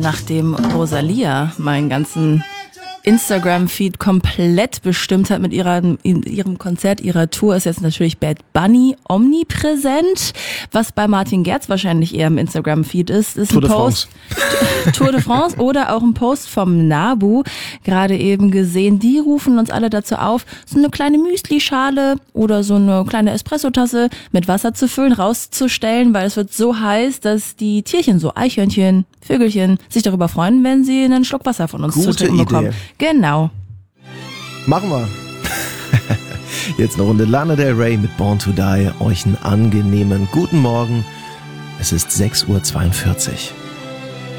nachdem Rosalia meinen ganzen Instagram-Feed komplett bestimmt hat mit ihrem Konzert, ihrer Tour, ist jetzt natürlich Bad Bunny omnipräsent. Was bei Martin Gerz wahrscheinlich eher im Instagram-Feed ist Tour de France. Tour de France oder auch ein Post vom Nabu, gerade eben gesehen. Die rufen uns alle dazu auf, so eine kleine Müsli-Schale oder so eine kleine Espressotasse mit Wasser zu füllen, rauszustellen, weil es wird so heiß, dass die Tierchen, so Eichhörnchen, Vögelchen, sich darüber freuen, wenn sie einen Schluck Wasser von uns zu trinken bekommen. Genau. Machen wir. Jetzt eine Runde Lana Del Rey mit Born to Die. Euch einen angenehmen guten Morgen. Es ist 6:42 Uhr.